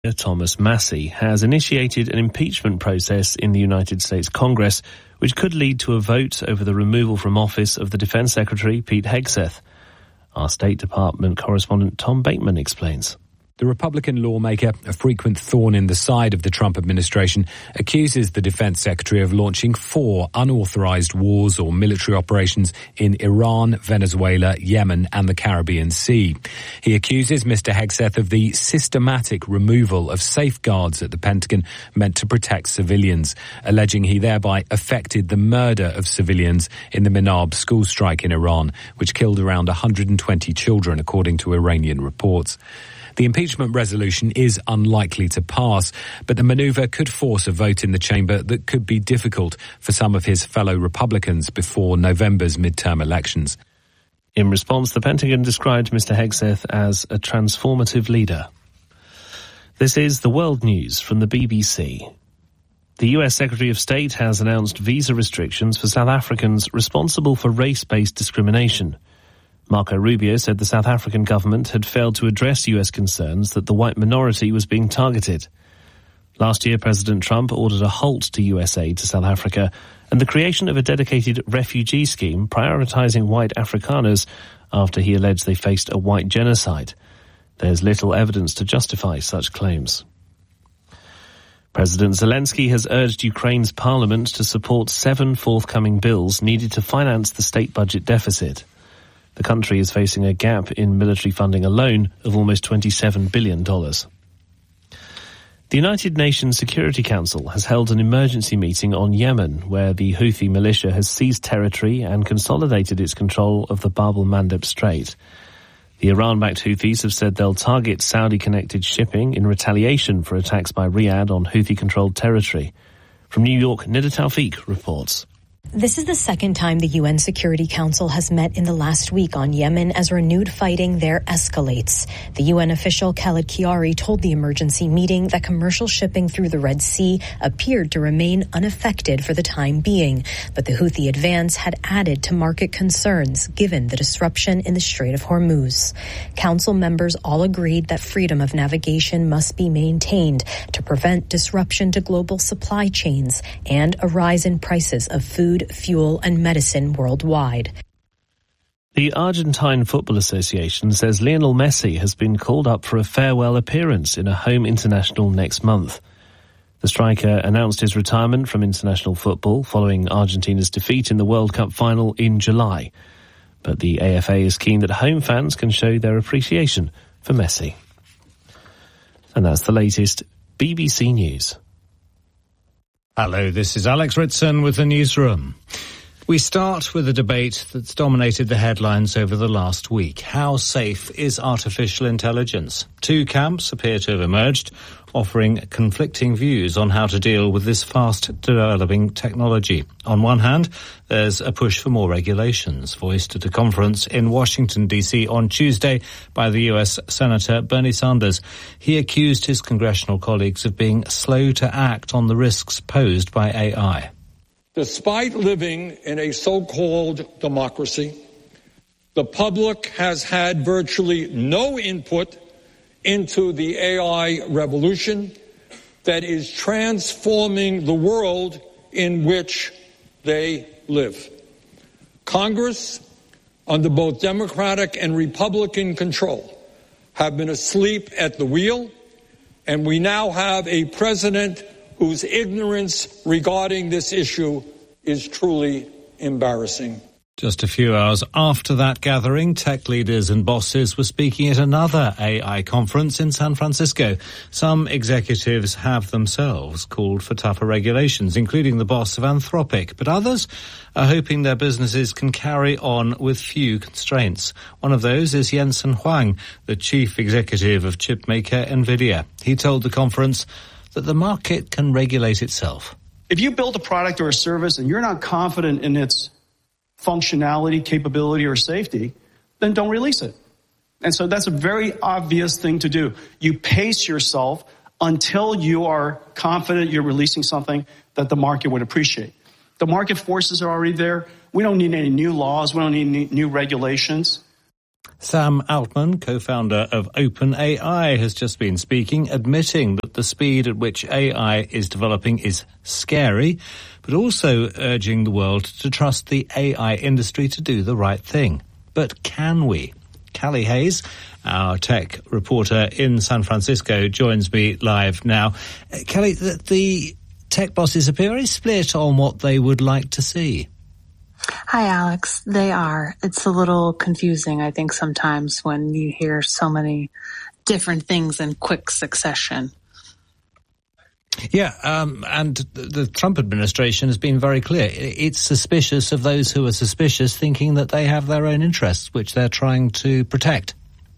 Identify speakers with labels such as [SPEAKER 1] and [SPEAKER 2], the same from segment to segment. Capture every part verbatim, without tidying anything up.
[SPEAKER 1] Thomas Massie has initiated an impeachment process in the United States Congress, which could lead to a vote over the removal from office of the Defense Secretary, Pete Hegseth. Our State Department correspondent Tom Bateman explains.
[SPEAKER 2] The Republican lawmaker, a frequent thorn in the side of the Trump administration, accuses the defense secretary of launching four unauthorized wars or military operations in Iran, Venezuela, Yemen and the Caribbean Sea. He accuses Mister Hegseth of the systematic removal of safeguards at the Pentagon meant to protect civilians, alleging he thereby affected the murder of civilians in the Minab school strike in Iran, which killed around one hundred twenty children, according to Iranian reports. The impeachment resolution is unlikely to pass, but the manoeuvre could force a vote in the chamber that could be difficult for some of his fellow Republicans before November's midterm elections.
[SPEAKER 1] In response, the Pentagon described Mister Hegseth as a transformative leader. This is the world news from the B B C. The U S Secretary of State has announced visa restrictions for South Africans responsible for race-based discrimination. Marco Rubio said the South African government had failed to address U S concerns that the white minority was being targeted. Last year, President Trump ordered a halt to U S aid to South Africa and the creation of a dedicated refugee scheme prioritizing white Afrikaners after he alleged they faced a white genocide. There's little evidence to justify such claims. President Zelensky has urged Ukraine's parliament to support seven forthcoming bills needed to finance the state budget deficit. The country is facing a gap in military funding alone of almost twenty-seven billion dollars. The United Nations Security Council has held an emergency meeting on Yemen, where the Houthi militia has seized territory and consolidated its control of the Bab el-Mandeb Strait. The Iran-backed Houthis have said they'll target Saudi-connected shipping in retaliation for attacks by Riyadh on Houthi-controlled territory. From New York, Nida Tawfiq reports.
[SPEAKER 3] This is the second time the U N Security Council has met in the last week on Yemen as renewed fighting there escalates. The U N official Khaled Kiari told the emergency meeting that commercial shipping through the Red Sea appeared to remain unaffected for the time being, but the Houthi advance had added to market concerns given the disruption in the Strait of Hormuz. Council members all agreed that freedom of navigation must be maintained to prevent disruption to global supply chains and a rise in prices of food, fuel and medicine worldwide.
[SPEAKER 1] The Argentine Football Association says Lionel Messi has been called up for a farewell appearance in a home international next month. The striker announced his retirement from international football following Argentina's defeat in the World Cup final in July. But the A F A is keen that home fans can show their appreciation for Messi. And that's the latest B B C News.
[SPEAKER 4] Hello, this is Alex Ritson with the newsroom. We start with a debate that's dominated the headlines over the last week. How safe is artificial intelligence? Two camps appear to have emerged, offering conflicting views on how to deal with this fast-developing technology. On one hand, there's a push for more regulations, voiced at a conference in Washington, D C on Tuesday by the U S Senator Bernie Sanders. He accused his congressional colleagues of being slow to act on the risks posed by A I.
[SPEAKER 5] Despite living in a so-called democracy, the public has had virtually no input into the A I revolution that is transforming the world in which they live. Congress, under both Democratic and Republican control, have been asleep at the wheel, and we now have a president whose ignorance regarding this issue is truly embarrassing.
[SPEAKER 4] Just a few hours after that gathering, tech leaders and bosses were speaking at another A I conference in San Francisco. Some executives have themselves called for tougher regulations, including the boss of Anthropic, but others are hoping their businesses can carry on with few constraints. One of those is Jensen Huang, the chief executive of chipmaker NVIDIA. He told the conference that the market can regulate itself.
[SPEAKER 6] If you build a product or a service and you're not confident in its functionality, capability, or safety, then don't release it. And so that's a very obvious thing to do. You pace yourself until you are confident you're releasing something that the market would appreciate. The market forces are already there. We don't need any new laws. We don't need any new regulations.
[SPEAKER 4] Sam Altman, co-founder of OpenAI, has just been speaking, admitting that the speed at which A I is developing is scary, but also urging the world to trust the A I industry to do the right thing. But can we? Callie Hayes, our tech reporter in San Francisco, joins me live now. Uh, Callie, the, the tech bosses appear very split on what they would like to see.
[SPEAKER 7] Hi, Alex. They are. It's a little confusing, I think, sometimes when you hear so many different things in quick succession.
[SPEAKER 4] Yeah, um, and the Trump administration has been very clear. It's suspicious of those who are suspicious, thinking that they have their own interests, which they're trying to protect.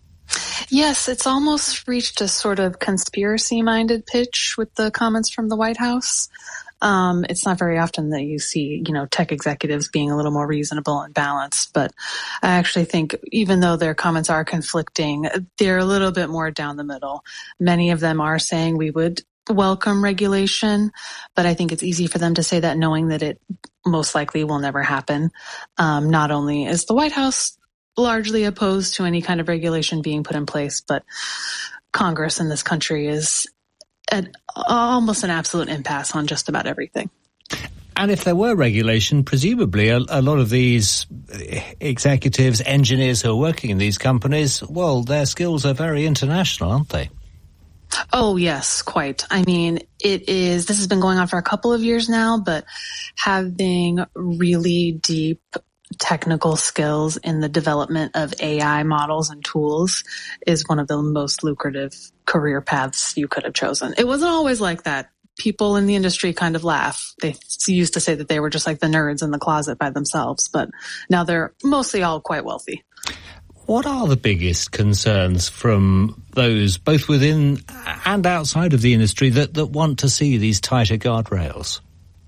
[SPEAKER 7] Yes, it's almost reached a sort of conspiracy-minded pitch with the comments from the White House. Um, it's not very often that you see, you know, tech executives being a little more reasonable and balanced, but I actually think even though their comments are conflicting, they're a little bit more down the middle. Many of them are saying we would welcome regulation, but I think it's easy for them to say that knowing that it most likely will never happen. Um, not only is the White House largely opposed to any kind of regulation being put in place, but Congress in this country is at almost an absolute impasse on just about everything.
[SPEAKER 4] And if there were regulation, presumably a, a lot of these executives, engineers who are working in these companies, well, their skills are very international, aren't they?
[SPEAKER 7] Oh, yes, quite. I mean, it is, this has been going on for a couple of years now, but having really deep technical skills in the development of A I models and tools is one of the most lucrative career paths you could have chosen. It wasn't always like that. People in the industry kind of laugh. They used to say that they were just like the nerds in the closet by themselves, but now they're mostly all quite wealthy.
[SPEAKER 4] What are the biggest concerns from those both within and outside of the industry that, that want to see these tighter guardrails?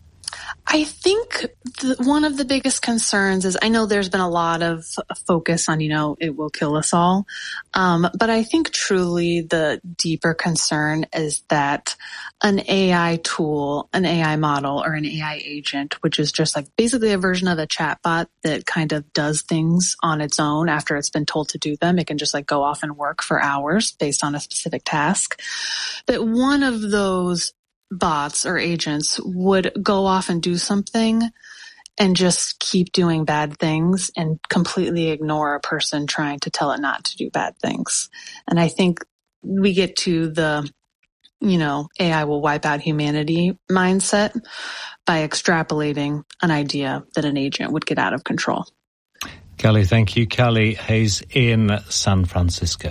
[SPEAKER 7] I think the, one of the biggest concerns is, I know there's been a lot of focus on, you know, it will kill us all. Um, but I think truly the deeper concern is that an A I tool, an A I model, or an A I agent, which is just like basically a version of a chatbot that kind of does things on its own after it's been told to do them. It can just like go off and work for hours based on a specific task. That one of those bots or agents would go off and do something and just keep doing bad things and completely ignore a person trying to tell it not to do bad things. And I think we get to the, you know, A I will wipe out humanity mindset by extrapolating an idea that an agent would get out of control.
[SPEAKER 4] Callie, thank you. Callie Hayes in San Francisco.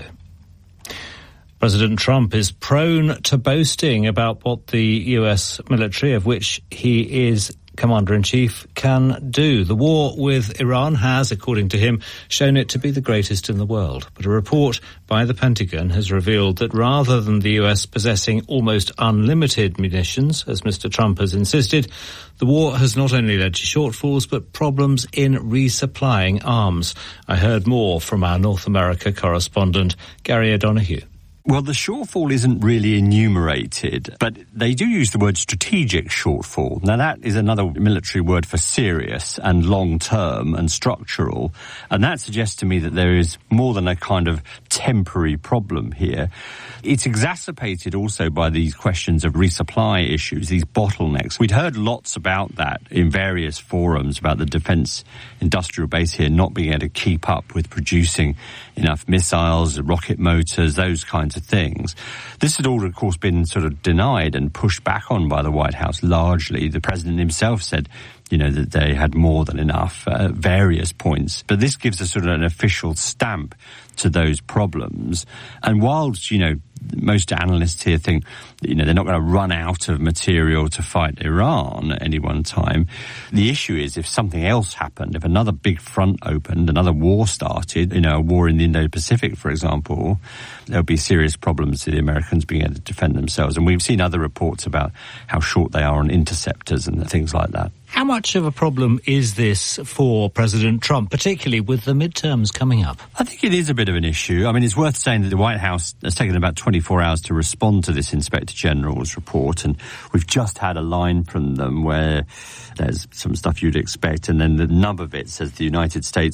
[SPEAKER 4] President Trump is prone to boasting about what the U S military, of which he is commander-in-chief, can do. The war with Iran has, according to him, shown it to be the greatest in the world. But a report by the Pentagon has revealed that rather than the U S possessing almost unlimited munitions, as Mister Trump has insisted, the war has not only led to shortfalls, but problems in resupplying arms. I heard more from our North America correspondent, Gary O'Donoghue.
[SPEAKER 8] Well, the shortfall isn't really enumerated, but they do use the word strategic shortfall. Now, that is another military word for serious and long-term and structural, and that suggests to me that there is more than a kind of temporary problem here. It's exacerbated also by these questions of resupply issues, these bottlenecks. We'd heard lots about that in various forums, about the defence industrial base here not being able to keep up with producing enough missiles, rocket motors, those kinds of things. This had all, of course, been sort of denied and pushed back on by the White House largely. The president himself said, you know, that they had more than enough at various points. But this gives a sort of an official stamp to those problems. And whilst, you know, most analysts here think, you know, they're not going to run out of material to fight Iran at any one time. The issue is if something else happened, if another big front opened, another war started, you know, a war in the Indo-Pacific, for example, there'll be serious problems to the Americans being able to defend themselves. And we've seen other reports about how short they are on interceptors and things like that.
[SPEAKER 4] How much of a problem is this for President Trump, particularly with the midterms coming up?
[SPEAKER 8] I think it is a bit of an issue. I mean, it's worth saying that the White House has taken about twenty-four hours to respond to this Inspector General's report, and we've just had a line from them where there's some stuff you'd expect, and then the nub of it says the United States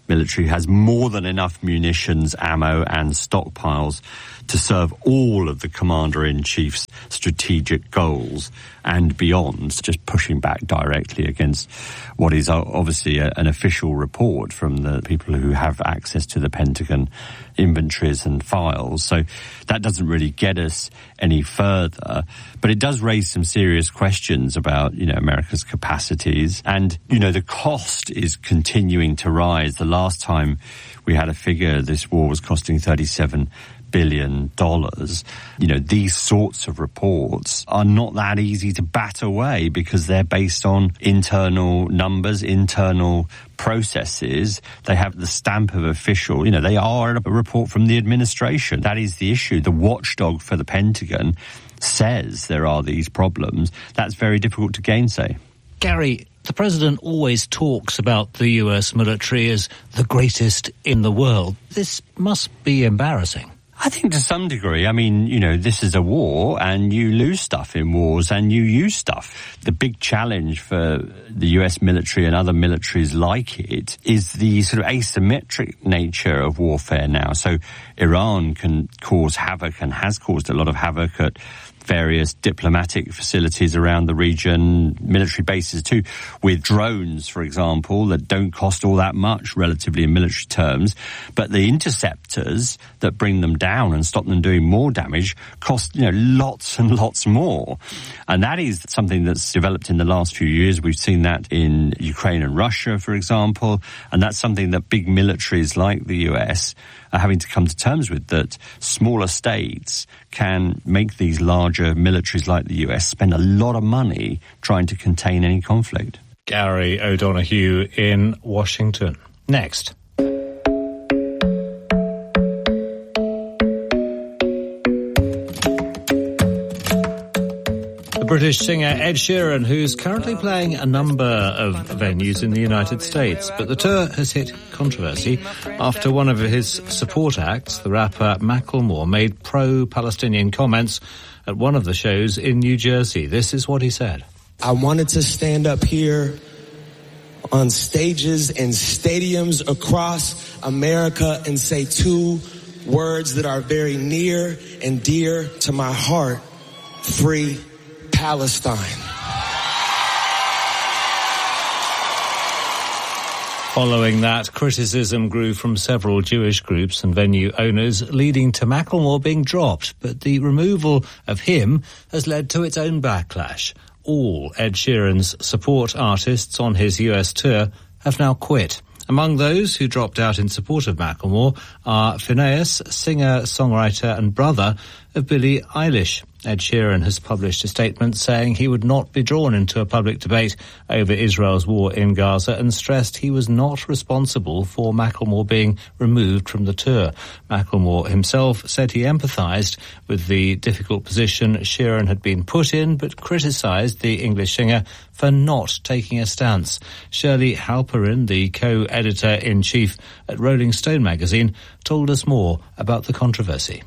[SPEAKER 8] military has more than enough munitions, ammo and stockpiles to serve all of the Commander-in-Chief's strategic goals and beyond, just pushing back directly against what is obviously a, an official report from the people who have access to the Pentagon inventories and files. So that doesn't really get us any further, but it does raise some serious questions about, you know, America's capacities. And, you know, the cost is continuing to rise. The last time we had a figure, this war was costing thirty-seven billion dollars. You know, these sorts of reports are not that easy to bat away because they're based on internal numbers, internal processes. They have the stamp of official. You know, they are a report from the administration. That is the issue. The watchdog for the Pentagon says there are these problems. That's very difficult to gainsay.
[SPEAKER 4] Gary, the president always talks about the U S military as the greatest in the world. This must be embarrassing.
[SPEAKER 8] I think to some degree. I mean, you know, this is a war and you lose stuff in wars and you use stuff. The big challenge for the U S military and other militaries like it is the sort of asymmetric nature of warfare now. So Iran can cause havoc and has caused a lot of havoc at various diplomatic facilities around the region, military bases too, with drones, for example, that don't cost all that much relatively in military terms. But the interceptors that bring them down and stop them doing more damage cost, you know, lots and lots more. And that is something that's developed in the last few years. We've seen that in Ukraine and Russia, for example. And that's something that big militaries like the U S are having to come to terms with, that smaller states can make these larger militaries like the U S spend a lot of money trying to contain any conflict.
[SPEAKER 4] Gary O'Donoghue in Washington. Next. British singer Ed Sheeran, who's currently playing a number of venues in the United States. But the tour has hit controversy after one of his support acts, the rapper Macklemore, made pro-Palestinian comments at one of the shows in New Jersey. This is what he said.
[SPEAKER 9] I wanted to stand up here on stages and stadiums across America and say two words that are very near and dear to my heart: free Palestine.
[SPEAKER 4] Following that, criticism grew from several Jewish groups and venue owners, leading to Macklemore being dropped. But the removal of him has led to its own backlash. All Ed Sheeran's support artists on his U S tour have now quit. Among those who dropped out in support of Macklemore are Phineas, singer, songwriter and brother of Billie Eilish. Ed Sheeran has published a statement saying he would not be drawn into a public debate over Israel's war in Gaza and stressed he was not responsible for Macklemore being removed from the tour. Macklemore himself said he empathised with the difficult position Sheeran had been put in, but criticised the English singer for not taking a stance. Shirley Halperin, the co-editor-in-chief at Rolling Stone magazine, told us more about the controversy.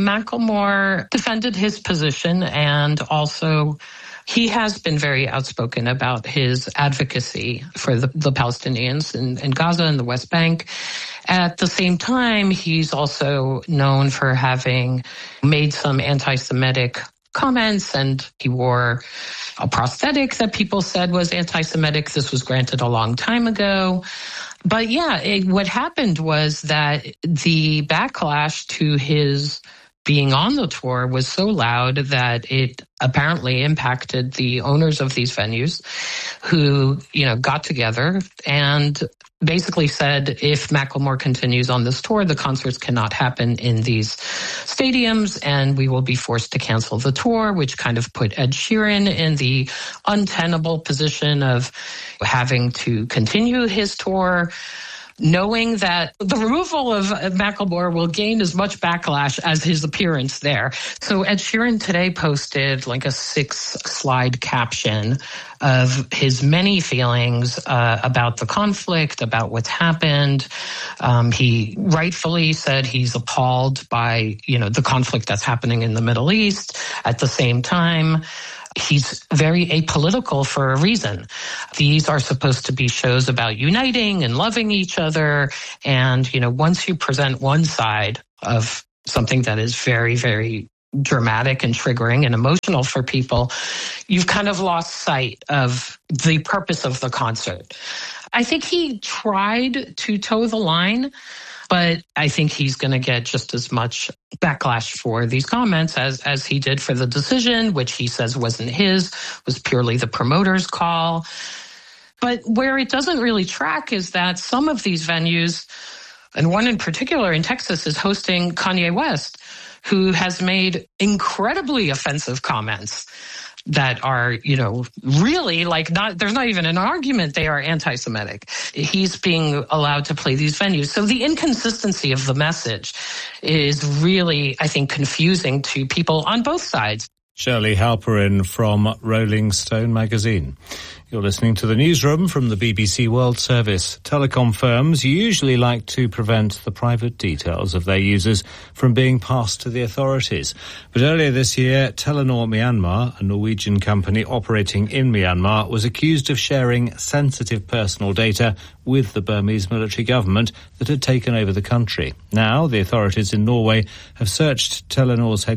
[SPEAKER 10] Macklemore defended his position, and also he has been very outspoken about his advocacy for the, the Palestinians in, in Gaza and the West Bank. At the same time, he's also known for having made some anti-Semitic comments, and he wore a prosthetic that people said was anti-Semitic. This was granted a long time ago. But yeah, it, what happened was that the backlash to his being on the tour was so loud that it apparently impacted the owners of these venues, who, you know, got together and basically said, if Macklemore continues on this tour, the concerts cannot happen in these stadiums and we will be forced to cancel the tour, which kind of put Ed Sheeran in the untenable position of having to continue his tour, knowing that the removal of Macklemore will gain as much backlash as his appearance there. So Ed Sheeran today posted like a six-slide caption of his many feelings uh, about the conflict, about what's happened. Um, he rightfully said he's appalled by, you know, the conflict that's happening in the Middle East. At the same time, He's very apolitical for a reason. These are supposed to be shows about uniting and loving each other. And, you know, once you present one side of something that is very, very dramatic and triggering and emotional for people, you've kind of lost sight of the purpose of the concert. I think he tried to toe the line, but I think he's going to get just as much backlash for these comments as, as he did for the decision, which he says wasn't his, was purely the promoter's call. But where it doesn't really track is that some of these venues, and one in particular in Texas, is hosting Kanye West, who has made incredibly offensive comments that are, you know, really like not, there's not even an argument they are anti-Semitic. He's being allowed to play these venues. So the inconsistency of the message is really, I think, confusing to people on both sides.
[SPEAKER 4] Shirley Halperin from Rolling Stone magazine. You're listening to the newsroom from the B B C World Service. Telecom firms usually like to prevent the private details of their users from being passed to the authorities. But earlier this year, Telenor Myanmar, a Norwegian company operating in Myanmar, was accused of sharing sensitive personal data with the Burmese military government that had taken over the country. Now, the authorities in Norway have searched Telenor's headquarters